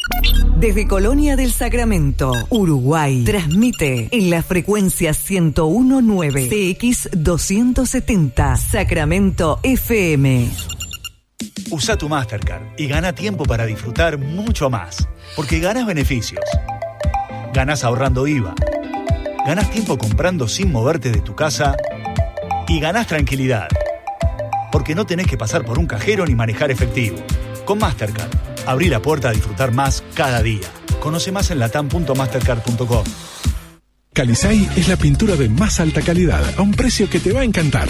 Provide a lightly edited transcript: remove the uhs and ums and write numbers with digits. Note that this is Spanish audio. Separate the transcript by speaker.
Speaker 1: Desde Colonia del Sacramento, Uruguay, transmite en la frecuencia 101.9 CX 270 Sacramento FM.
Speaker 2: Usa tu Mastercard y gana tiempo para disfrutar mucho más, porque ganas beneficios, ganas ahorrando IVA, ganas tiempo comprando sin moverte de tu casa y ganas tranquilidad, porque no tenés que pasar por un cajero ni manejar efectivo. Con Mastercard, abrí la puerta a disfrutar más cada día. Conoce más en latam.mastercard.com.
Speaker 3: Calisay es la pintura de más alta calidad a un precio que te va a encantar.